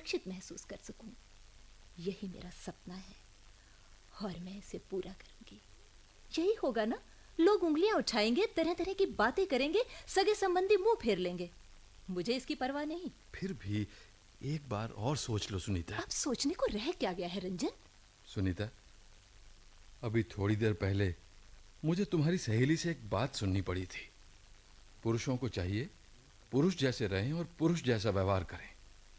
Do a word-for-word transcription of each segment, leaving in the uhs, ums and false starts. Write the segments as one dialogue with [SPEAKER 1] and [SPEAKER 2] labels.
[SPEAKER 1] सुरक्षित महसूस कर सकूं। यही मेरा सपना है और मैं इसे पूरा करूंगी। यही होगा ना, लोग उंगलियां उठाएंगे, तरह तरह की बातें करेंगे, सगे संबंधी मुंह फेर लेंगे। मुझे इसकी परवाह नहीं।
[SPEAKER 2] फिर भी एक बार और सोच लो सुनीता।
[SPEAKER 1] अब सोचने को रह क्या गया है रंजन?
[SPEAKER 2] सुनीता, अभी थोड़ी देर पहले मुझे तुम्हारी सहेली से एक बात सुननी पड़ी थी। पुरुषों को चाहिए पुरुष जैसे रहें और पुरुष जैसा व्यवहार करें।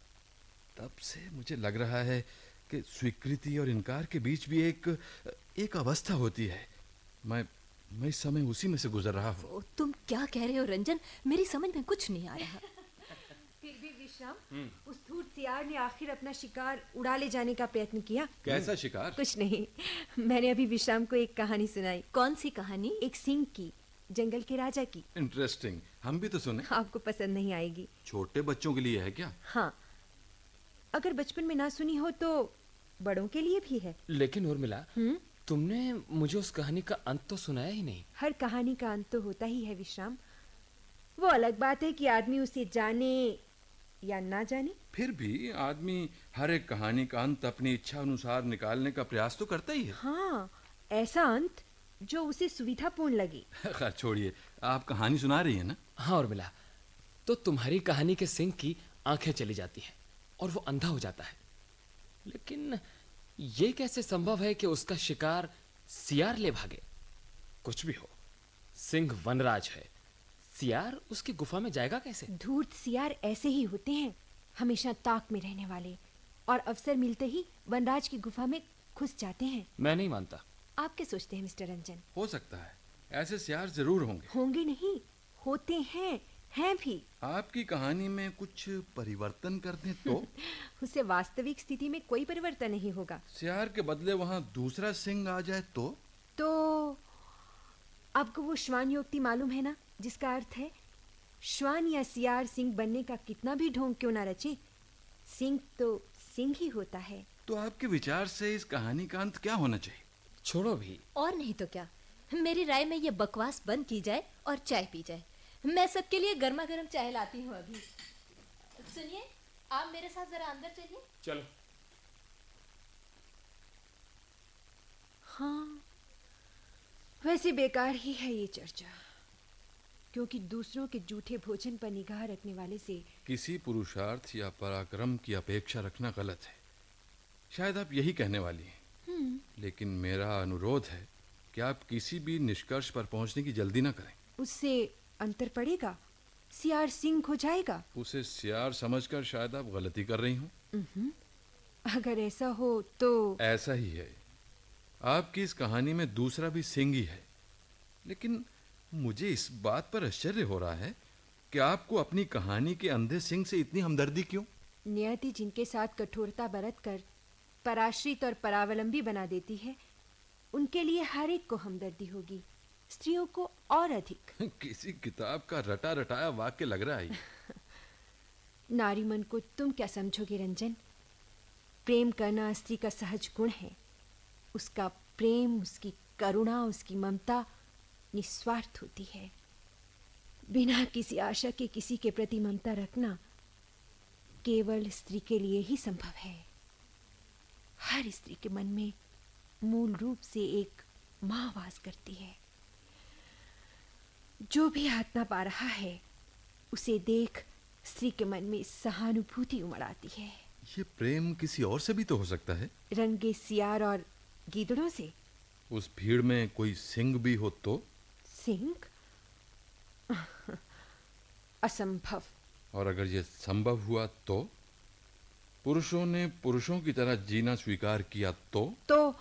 [SPEAKER 2] तब से मुझे लग रहा है कि स्वीकृति और इनकार के बीच भी एक एक अवस्था होती है। मैं मैं इस समय उसी में से गुजर रहा हूँ।
[SPEAKER 1] तुम क्या कह रहे हो रंजन? मेरी समझ में कुछ नहीं आ रहा।
[SPEAKER 3] फिर भी विश्राम, उस धूर्त सियार ने आखिर अपना शिकार उड़ा ले जाने का प्रयत्न किया।
[SPEAKER 2] कैसा शिकार?
[SPEAKER 3] कुछ नहीं, मैंने अभी विश्राम को एक कहानी सुनाई।
[SPEAKER 1] कौन सी कहानी?
[SPEAKER 3] एक सिंह की, जंगल के राजा की।
[SPEAKER 2] इंटरेस्टिंग, हम भी तो सुने।
[SPEAKER 3] आपको पसंद नहीं आएगी।
[SPEAKER 2] छोटे बच्चों के लिए है क्या?
[SPEAKER 3] हाँ, अगर बचपन में ना सुनी हो तो बड़ों के लिए भी है।
[SPEAKER 4] लेकिन उर्मिला, तुमने मुझे उस कहानी का अंत तो सुनाया ही नहीं।
[SPEAKER 3] हर कहानी का अंत तो होता ही है विश्राम। वो अलग बात है कि आदमी उसे जाने या ना जाने।
[SPEAKER 2] फिर भी आदमी हर एक कहानी का अंत अपनी इच्छा अनुसार निकालने का प्रयास तो करता ही है।
[SPEAKER 3] हाँ, ऐसा अंत जो उसे सुविधापूर्ण लगे।
[SPEAKER 2] खैर छोड़िए, आप कहानी सुना रही हैं ना?
[SPEAKER 4] हाँ उर्मिला, तो तुम्हारी कहानी के सिंह की आंखें चली जाती हैं और वो अंधा हो जाता है। लेकिन ये कैसे संभव है कि उसका शिकार सियार ले भागे? कुछ भी हो, सिंह वनराज है, सियार उसकी गुफा में जाएगा कैसे?
[SPEAKER 3] धूर्त सियार ऐसे ही होते हैं, हमेशा ताक में रहने वाले, और अवसर मिलते ही वनराज की गुफा में घुस जाते हैं।
[SPEAKER 4] मैं नहीं मानता।
[SPEAKER 3] आप क्या सोचते हैं मिस्टर रंजन?
[SPEAKER 2] हो सकता है, ऐसे सियार जरूर होंगे।
[SPEAKER 3] होंगे नहीं, होते हैं, हैं भी।
[SPEAKER 2] आपकी कहानी में कुछ परिवर्तन कर दें तो?
[SPEAKER 3] उसे वास्तविक स्थिति में कोई परिवर्तन नहीं होगा।
[SPEAKER 2] सियार के बदले वहां दूसरा सिंह आ जाए तो?
[SPEAKER 3] तो आपको वो श्वान युक्ति मालूम है ना, जिसका अर्थ है श्वान या सियार सिंह बनने का कितना भी ढोंग क्यों ना रचे, सिंह तो सिंह ही होता है।
[SPEAKER 2] तो आपके विचार से इस कहानी का अंत क्या होना चाहिए?
[SPEAKER 4] छोड़ो भी।
[SPEAKER 1] और नहीं तो क्या, मेरी राय में ये बकवास बंद की जाए और चाय पी जाए। मैं सबके लिए गर्मा गर्म चाय लाती हूँ अभी। सुनिए, आप मेरे साथ जरा अंदर चलिए।
[SPEAKER 4] चलो।
[SPEAKER 3] हाँ, वैसे बेकार ही है ये चर्चा, क्योंकि दूसरों के जूठे भोजन पर निगाह रखने वाले से
[SPEAKER 2] किसी पुरुषार्थ या पराक्रम की अपेक्षा रखना गलत है। शायद आप यही कहने वाली हैं। लेकिन मेरा अनुरोध है कि आप किसी भी निष्कर्ष पर पहुंचने की जल्दी ना करें।
[SPEAKER 3] उससे अंतर पड़ेगा, सियार सिंह हो जाएगा।
[SPEAKER 2] उसे सियार समझकर शायद आप गलती कर रही हो।
[SPEAKER 3] अगर ऐसा हो तो?
[SPEAKER 2] ऐसा ही है। आपकी इस कहानी में दूसरा भी सिंह ही है। लेकिन मुझे इस बात पर आश्चर्य हो रहा है कि आपको अपनी कहानी के अंधे सिंह से इतनी हमदर्दी क्यों?
[SPEAKER 3] नियति जिनके साथ कठोरता बरत कर पराश्रित और परावलंबी बना देती है, उनके लिए हर एक को हमदर्दी होगी, स्त्रियों को और अधिक।
[SPEAKER 2] किसी किताब का रटा रटाया वाक्य लग रहा है।
[SPEAKER 3] नारी मन को तुम क्या समझोगे रंजन? प्रेम करना स्त्री का सहज गुण है। उसका प्रेम, उसकी करुणा, उसकी ममता निस्वार्थ होती है। बिना किसी आशा के किसी के प्रति ममता रखना केवल स्त्री के लिए ही संभव है। हर स्त्री के मन में मूल रूप से एक मां वास करती है। जो भी हाथ ना पा रहा है, उसे देख स्त्री के मन में सहानुभूति उमड़ आती है।
[SPEAKER 2] ये प्रेम किसी और से भी तो हो सकता है।
[SPEAKER 3] रंगे सियार और गीदड़ों से।
[SPEAKER 2] उस भीड़ में कोई सिंह भी हो तो?
[SPEAKER 3] सिंह? असंभव।
[SPEAKER 2] और अगर ये संभव हुआ तो? पुरुषों ने पुरुषों की तरह जीना स्वीकार किया तो?
[SPEAKER 3] तो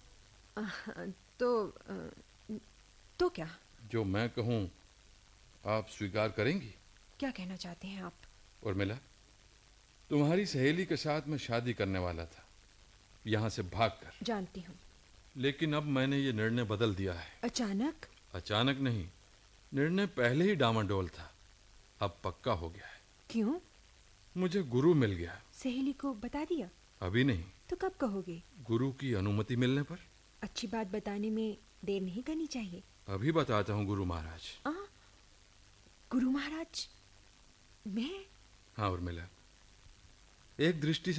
[SPEAKER 3] तो तो क्या?
[SPEAKER 2] जो मैं कहूं आप स्वीकार करेंगी?
[SPEAKER 3] क्या कहना चाहते हैं आप?
[SPEAKER 2] उर्मिला, तुम्हारी सहेली के साथ मैं शादी करने वाला था, यहां से भागकर।
[SPEAKER 3] जानती हूँ।
[SPEAKER 2] लेकिन अब मैंने ये निर्णय बदल दिया है।
[SPEAKER 3] अचानक?
[SPEAKER 2] अचानक नहीं, निर्णय पहले ही डामाडोल था, अब पक्का हो गया है।
[SPEAKER 3] क्यों?
[SPEAKER 2] मुझे गुरु मिल गया।
[SPEAKER 3] सहेली को बता दिया?
[SPEAKER 2] अभी नहीं।
[SPEAKER 3] तो कब कहोगे?
[SPEAKER 2] गुरु की अनुमति मिलने पर।
[SPEAKER 3] अच्छी बात बताने में देर नहीं करनी चाहिए।
[SPEAKER 2] अभी बताता हूँ गुरु महाराज।
[SPEAKER 3] आ, गुरु महाराज? मैं?
[SPEAKER 2] हाँ उर्मिला, एक दृष्टि से